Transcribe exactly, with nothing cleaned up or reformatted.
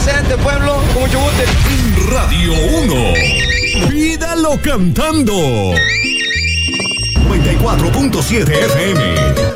gente, pueblo, con mucho gusto. Radio uno. Pídalo cantando. noventa y cuatro punto siete F M.